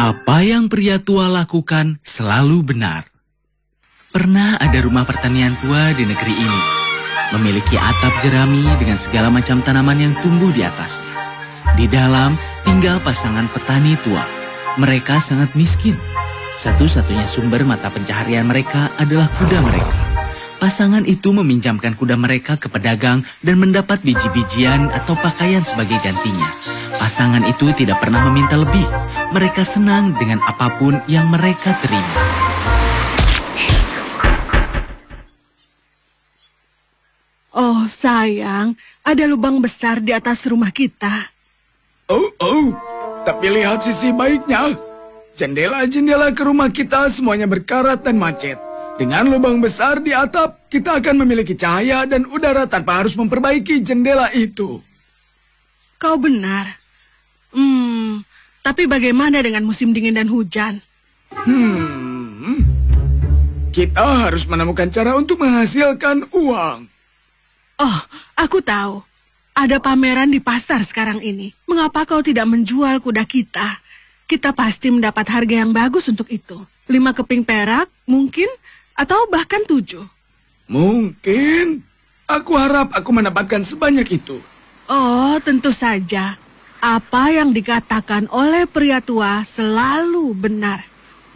Apa yang pria tua lakukan selalu benar. Pernah ada rumah pertanian tua di negeri ini. Memiliki atap jerami dengan segala macam tanaman yang tumbuh di atasnya. Di dalam tinggal pasangan petani tua. Mereka sangat miskin. Satu-satunya sumber mata pencaharian mereka adalah kuda mereka. Pasangan itu meminjamkan kuda mereka ke pedagang dan mendapat biji-bijian atau pakaian sebagai gantinya. Pasangan itu tidak pernah meminta lebih. Mereka senang dengan apapun yang mereka terima. Oh sayang, ada lubang besar di atas rumah kita. Tapi lihat sisi baiknya. Jendela-jendela ke rumah kita semuanya berkarat dan macet. Dengan lubang besar di atap, kita akan memiliki cahaya dan udara tanpa harus memperbaiki jendela itu. Kau benar. Tapi bagaimana dengan musim dingin dan hujan? Kita harus menemukan cara untuk menghasilkan uang. Oh, aku tahu. Ada pameran di pasar sekarang ini. Mengapa kau tidak menjual kuda kita? Kita pasti mendapat harga yang bagus untuk itu. 5 keping perak, mungkin, atau bahkan 7. Mungkin. Aku harap aku mendapatkan sebanyak itu. Oh, tentu saja. Apa yang dikatakan oleh pria tua selalu benar.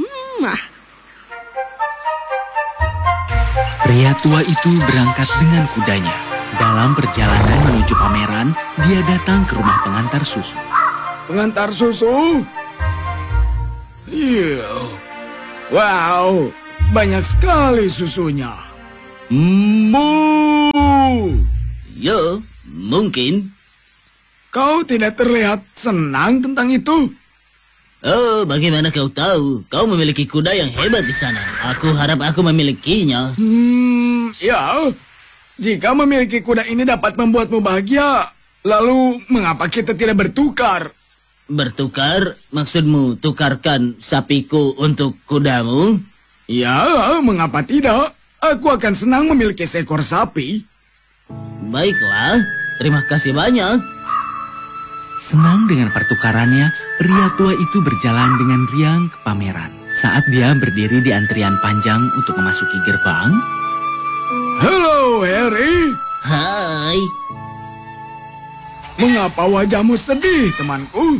Pria tua itu berangkat dengan kudanya. Dalam perjalanan menuju pameran, dia datang ke rumah pengantar susu. Pengantar susu? Iya. Wow, banyak sekali susunya. Ya, mungkin. Kau tidak terlihat senang tentang itu? Oh, bagaimana kau tahu? Kau memiliki kuda yang hebat di sana. Aku harap aku memilikinya. Ya. Jika memiliki kuda ini dapat membuatmu bahagia, lalu mengapa kita tidak bertukar? Bertukar? Maksudmu tukarkan sapiku untuk kudamu? Ya, mengapa tidak? Aku akan senang memiliki seekor sapi. Baiklah, terima kasih banyak. Senang dengan pertukarannya, pria tua itu berjalan dengan riang ke pameran. Saat dia berdiri di antrian panjang untuk memasuki gerbang. Halo, Harry. Hai. Mengapa wajahmu sedih, temanku?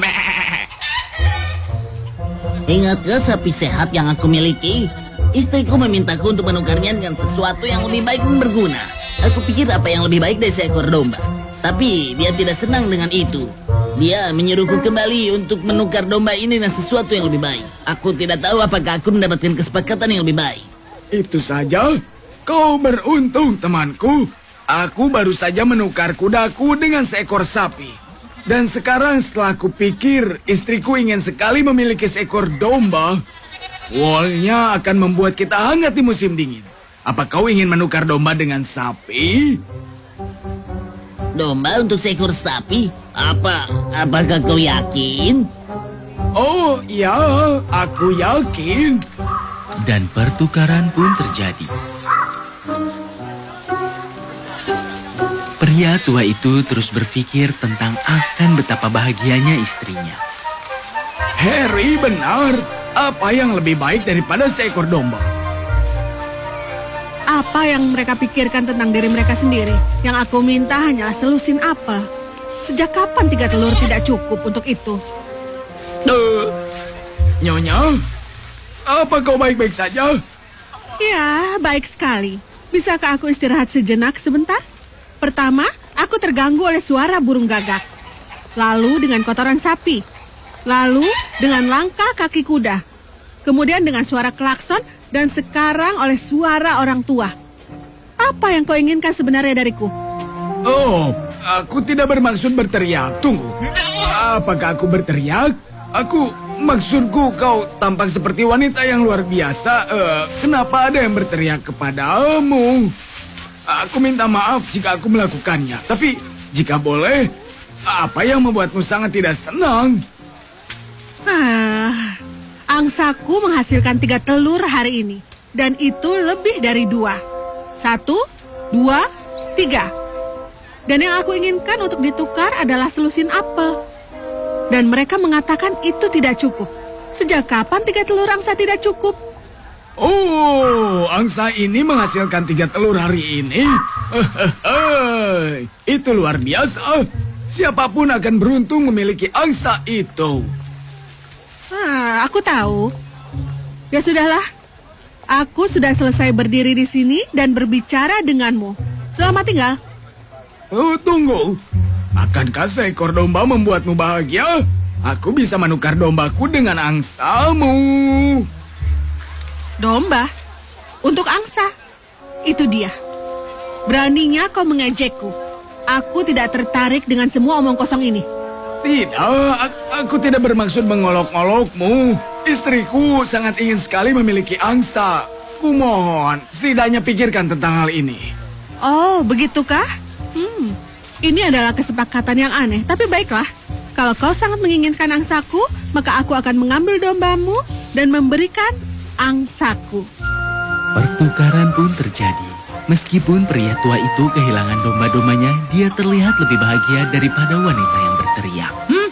Ingatkah sapi sehat yang aku miliki? Istriku memintaku untuk menukarnya dengan sesuatu yang lebih baik dan berguna. Aku pikir apa yang lebih baik dari seekor domba. Tapi dia tidak senang dengan itu. Dia menyuruhku kembali untuk menukar domba ini dengan sesuatu yang lebih baik. Aku tidak tahu apakah aku mendapatkan kesepakatan yang lebih baik. Itu saja? Kau beruntung, temanku. Aku baru saja menukar kudaku dengan seekor sapi. Dan sekarang setelah kupikir, istriku ingin sekali memiliki seekor domba. Woolnya akan membuat kita hangat di musim dingin. Apa kau ingin menukar domba dengan sapi? Domba untuk seekor sapi? Apakah kau yakin? Oh, ya, aku yakin. Dan pertukaran pun terjadi. Pria tua itu terus berpikir tentang akan betapa bahagianya istrinya. Harry benar. Apa yang lebih baik daripada seekor domba? Apa yang mereka pikirkan tentang diri mereka sendiri? Yang aku minta hanyalah selusin apel. Sejak kapan 3 telur tidak cukup untuk itu? Nyonya, apa kau baik-baik saja? Ya, baik sekali. Bisakah aku istirahat sejenak sebentar? Pertama, aku terganggu oleh suara burung gagak. Lalu dengan kotoran sapi. Lalu dengan langkah kaki kuda. Kemudian dengan suara klakson dan sekarang oleh suara orang tua. Apa yang kau inginkan sebenarnya dariku? Oh, aku tidak bermaksud berteriak. Tunggu, apakah aku berteriak? Maksudku kau tampak seperti wanita yang luar biasa. Kenapa ada yang berteriak kepadamu? Aku minta maaf jika aku melakukannya. Tapi jika boleh, apa yang membuatmu sangat tidak senang? Angsaku menghasilkan 3 telur hari ini. Dan itu lebih dari 2. 1, 2, 3. Dan yang aku inginkan untuk ditukar adalah selusin apel. Dan mereka mengatakan itu tidak cukup. Sejak kapan 3 telur angsa tidak cukup? Oh, angsa ini menghasilkan 3 telur hari ini. Itu luar biasa. Siapapun akan beruntung memiliki angsa itu. Aku tahu. Ya sudahlah. Aku sudah selesai berdiri di sini dan berbicara denganmu. Selamat tinggal. Tunggu. Akankah seekor domba membuatmu bahagia? Aku bisa menukar dombaku dengan angsamu. Domba? Untuk angsa? Itu dia. Beraninya kau mengejekku. Aku tidak tertarik dengan semua omong kosong ini. Tidak, aku tidak bermaksud mengolok-olokmu. Istriku sangat ingin sekali memiliki angsa. Kumohon, setidaknya pikirkan tentang hal ini. Oh, begitukah? Ini adalah kesepakatan yang aneh, tapi baiklah. Kalau kau sangat menginginkan angsaku, maka aku akan mengambil dombamu dan memberikan angsaku. Pertukaran pun terjadi. Meskipun pria tua itu kehilangan domba-dombanya, dia terlihat lebih bahagia daripada wanita yang berteriak.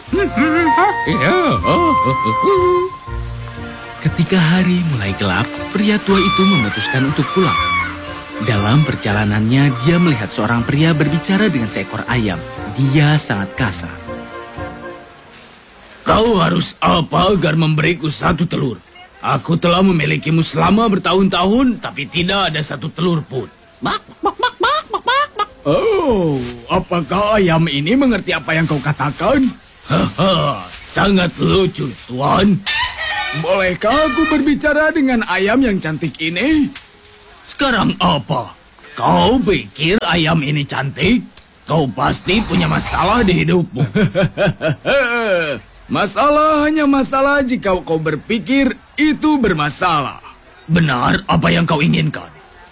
Ketika hari mulai gelap, pria tua itu memutuskan untuk pulang. Dalam perjalanannya, dia melihat seorang pria berbicara dengan seekor ayam. Dia sangat kasar. Kau harus apa agar memberiku 1 telur? Aku telah memilikimu selama bertahun-tahun, tapi tidak ada 1 telur pun. Bak, bak, bak, bak, bak, bak, bak. Oh, apakah ayam ini mengerti apa yang kau katakan? Haha, sangat lucu, Tuan. Bolehkah aku berbicara dengan ayam yang cantik ini? Sekarang apa? Kau pikir ayam ini cantik? Kau pasti punya masalah di hidupmu. Masalah hanya masalah jika kau berpikir itu bermasalah. Benar apa yang kau inginkan?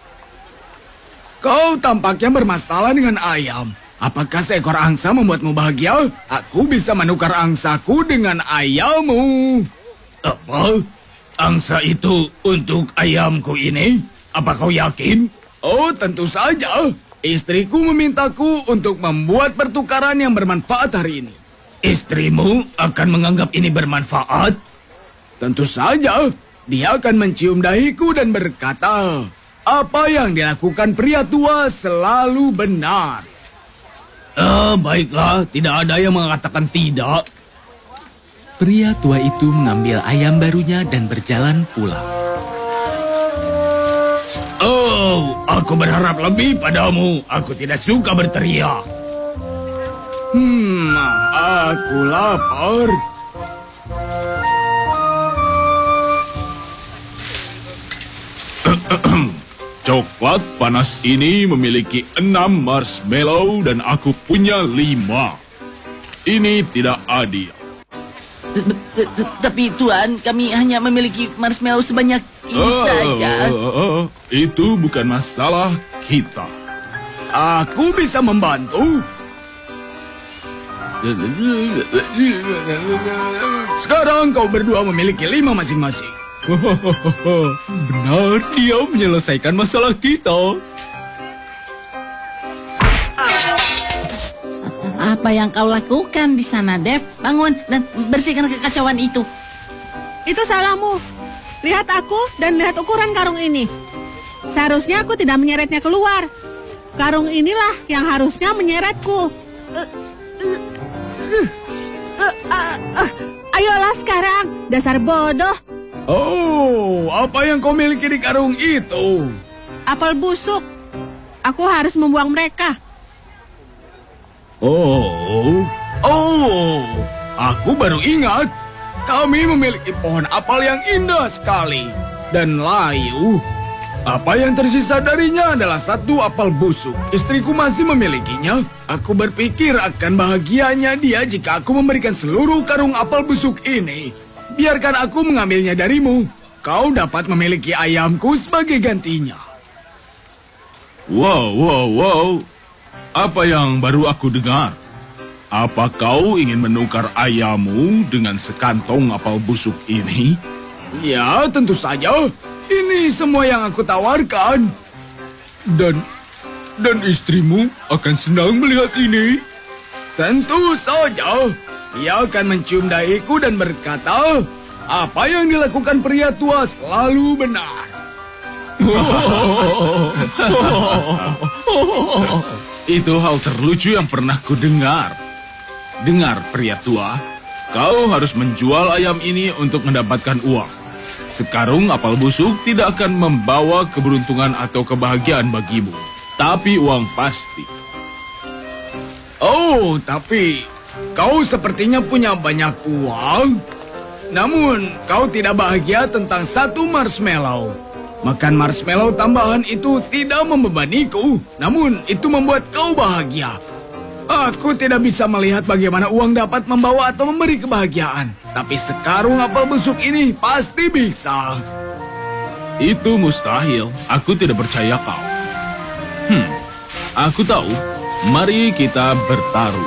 Kau tampaknya bermasalah dengan ayam. Apakah seekor angsa membuatmu bahagia? Aku bisa menukar angsaku dengan ayammu. Apa? Angsa itu untuk ayamku ini? Apa kau yakin? Oh, tentu saja. Istriku memintaku untuk membuat pertukaran yang bermanfaat hari ini. Istrimu akan menganggap ini bermanfaat? Tentu saja. Dia akan mencium dahiku dan berkata, apa yang dilakukan pria tua selalu benar. Baiklah, tidak ada yang mengatakan tidak. Pria tua itu mengambil ayam barunya dan berjalan pulang. Oh, aku berharap lebih padamu. Aku tidak suka berteriak. Aku lapar. Coklat panas ini memiliki 6 marshmallow dan aku punya 5. Ini tidak adil. Tapi Tuan, kami hanya memiliki marshmallow sebanyak ini saja. Itu bukan masalah kita. Aku bisa membantu. Sekarang kau berdua memiliki 5 masing-masing. Benar, dia menyelesaikan masalah kita. Apa yang kau lakukan di sana, Dev? Bangun dan bersihkan kekacauan itu. Itu salahmu. Lihat aku dan lihat ukuran karung ini. Seharusnya aku tidak menyeretnya keluar. Karung inilah yang harusnya menyeretku. Ayolah sekarang, dasar bodoh. Oh, apa yang kau miliki di karung itu? Apel busuk. Aku harus membuang mereka. Oh, aku baru ingat. Kami memiliki pohon apel yang indah sekali dan layu. Apa yang tersisa darinya adalah 1 apel busuk. Istriku masih memilikinya. Aku berpikir akan bahagianya dia jika aku memberikan seluruh karung apel busuk ini. Biarkan aku mengambilnya darimu. Kau dapat memiliki ayamku sebagai gantinya. Wow. Apa yang baru aku dengar? Apa kau ingin menukar ayammu dengan sekantong apel busuk ini? Ya, tentu saja. Ini semua yang aku tawarkan. Dan istrimu akan senang melihat ini. Tentu saja. Dia akan mencium dahiku dan berkata, apa yang dilakukan pria tua selalu benar. Itu hal terlucu yang pernah kudengar. Dengar, pria tua, kau harus menjual ayam ini untuk mendapatkan uang. Sekarung apel busuk tidak akan membawa keberuntungan atau kebahagiaan bagimu, tapi uang pasti. Oh, tapi kau sepertinya punya banyak uang. Namun, kau tidak bahagia tentang satu marshmallow. Makan marshmallow tambahan itu tidak membebaniku, namun itu membuat kau bahagia. Aku tidak bisa melihat bagaimana uang dapat membawa atau memberi kebahagiaan. Tapi sekarung apel busuk ini pasti bisa. Itu mustahil. Aku tidak percaya kau. Aku tahu. Mari kita bertaruh.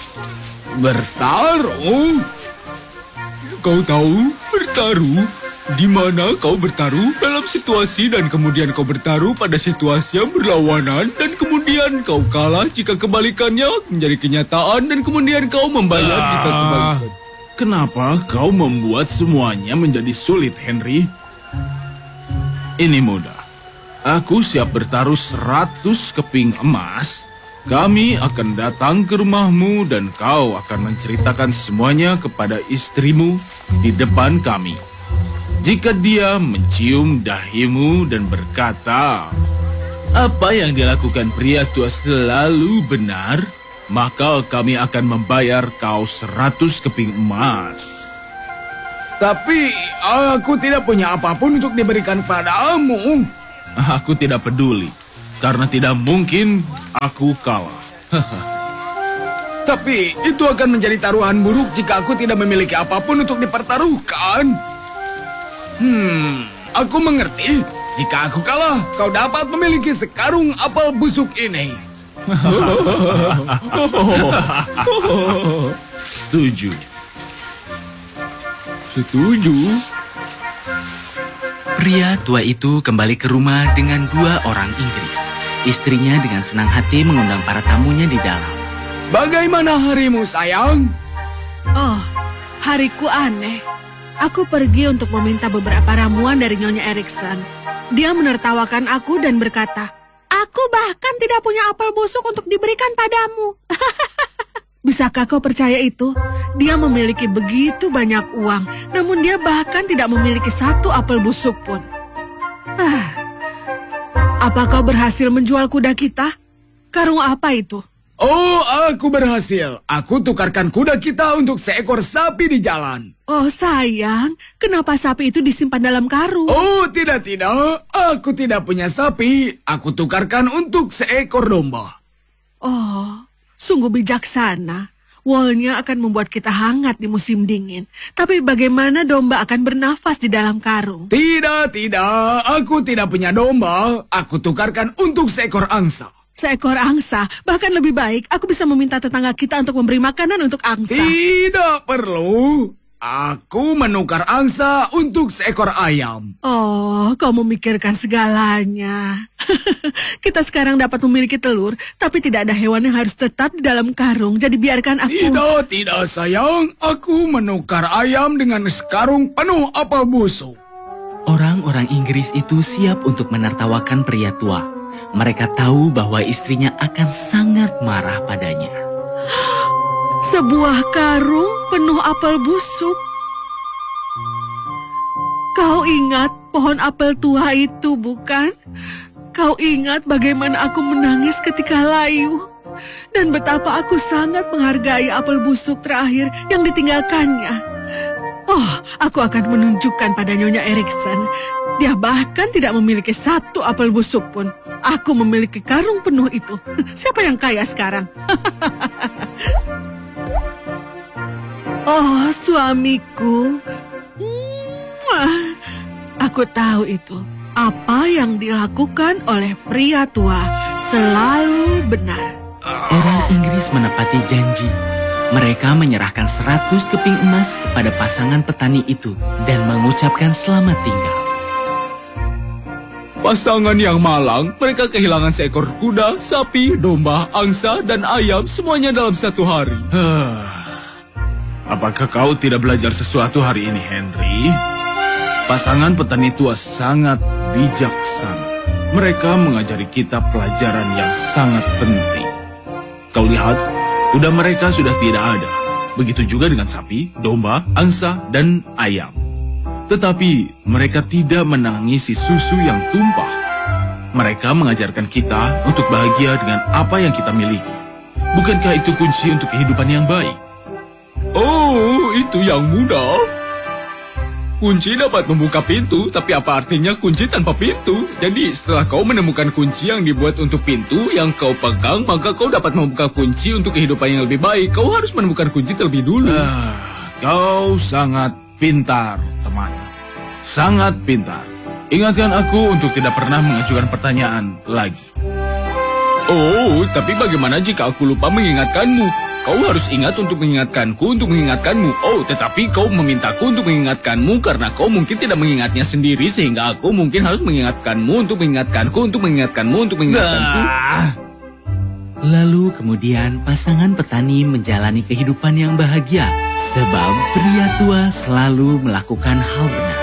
Bertaruh? Kau tahu bertaruh? Di mana kau bertaruh dalam situasi dan kemudian kau bertaruh pada situasi yang berlawanan dan kemudian kau kalah jika kebalikannya menjadi kenyataan dan kemudian kau membayar jika kebalikan. Kenapa kau membuat semuanya menjadi sulit, Henry? Ini mudah. Aku siap bertaruh 100 keping emas. Kami akan datang ke rumahmu dan kau akan menceritakan semuanya kepada istrimu di depan kami. Jika dia mencium dahimu dan berkata, apa yang dilakukan pria tua selalu benar, maka kami akan membayar kau 100 keping emas. Tapi aku tidak punya apapun untuk diberikan padamu. Aku tidak peduli, karena tidak mungkin aku kalah. Tapi itu akan menjadi taruhan buruk jika aku tidak memiliki apapun untuk dipertaruhkan. Aku mengerti. Jika aku kalah, kau dapat memiliki sekarung apel busuk ini. Setuju. Setuju. Pria tua itu kembali ke rumah dengan 2 orang Inggris. Istrinya dengan senang hati mengundang para tamunya di dalam. Bagaimana harimu, sayang? Oh, hariku aneh. Aku pergi untuk meminta beberapa ramuan dari Nyonya Erikson. Dia menertawakan aku dan berkata, aku bahkan tidak punya apel busuk untuk diberikan padamu. Bisakah kau percaya itu? Dia memiliki begitu banyak uang, namun dia bahkan tidak memiliki 1 apel busuk pun. Apa kau berhasil menjual kuda kita? Karung apa itu? Oh, aku berhasil. Aku tukarkan kuda kita untuk seekor sapi di jalan. Oh sayang, kenapa sapi itu disimpan dalam karung? Oh, tidak. Aku tidak punya sapi. Aku tukarkan untuk seekor domba. Oh, sungguh bijaksana. Woolnya akan membuat kita hangat di musim dingin. Tapi bagaimana domba akan bernafas di dalam karung? Tidak. Aku tidak punya domba. Aku tukarkan untuk seekor angsa. Seekor angsa, bahkan lebih baik aku bisa meminta tetangga kita untuk memberi makanan untuk angsa. Tidak perlu. Aku menukar angsa untuk seekor ayam. Oh, kau memikirkan segalanya. Kita sekarang dapat memiliki telur, tapi tidak ada hewan yang harus tetap di dalam karung. Jadi biarkan aku... Tidak sayang. Aku menukar ayam dengan sekarung penuh apel busuk. Orang-orang Inggris itu siap untuk menertawakan pria tua. Mereka tahu bahwa istrinya akan sangat marah padanya. Sebuah karung penuh apel busuk. Kau ingat pohon apel tua itu, bukan? Kau ingat bagaimana aku menangis ketika layu? Dan betapa aku sangat menghargai apel busuk terakhir yang ditinggalkannya. Oh, aku akan menunjukkan pada Nyonya Erikson. Dia bahkan tidak memiliki 1 apel busuk pun. Aku memiliki karung penuh itu. Siapa yang kaya sekarang? Oh, suamiku. Aku tahu itu. Apa yang dilakukan oleh pria tua selalu benar. Orang Inggris menepati janji. Mereka menyerahkan 100 keping emas kepada pasangan petani itu dan mengucapkan selamat tinggal. Pasangan yang malang, mereka kehilangan seekor kuda, sapi, domba, angsa, dan ayam semuanya dalam 1 hari. Apakah kau tidak belajar sesuatu hari ini, Henry? Pasangan petani tua sangat bijaksana. Mereka mengajari kita pelajaran yang sangat penting. Kau lihat, kuda mereka sudah tidak ada. Begitu juga dengan sapi, domba, angsa, dan ayam. Tetapi mereka tidak menangisi susu yang tumpah. Mereka mengajarkan kita untuk bahagia dengan apa yang kita miliki. Bukankah itu kunci untuk kehidupan yang baik? Oh, itu yang mudah. Kunci dapat membuka pintu, tapi apa artinya kunci tanpa pintu? Jadi setelah kau menemukan kunci yang dibuat untuk pintu yang kau pegang, maka kau dapat membuka kunci untuk kehidupan yang lebih baik. Kau harus menemukan kunci terlebih dulu. Kau sangat pintar, teman. Sangat pintar. Ingatkan aku untuk tidak pernah mengajukan pertanyaan lagi. Oh, tapi bagaimana jika aku lupa mengingatkanmu? Kau harus ingat untuk mengingatkanku untuk mengingatkanmu. Oh, tetapi kau memintaku untuk mengingatkanmu karena kau mungkin tidak mengingatnya sendiri sehingga aku mungkin harus mengingatkanmu untuk mengingatkanku untuk mengingatkanmu untuk mengingatkanku. Lalu kemudian pasangan petani menjalani kehidupan yang bahagia sebab pria tua selalu melakukan hal benar.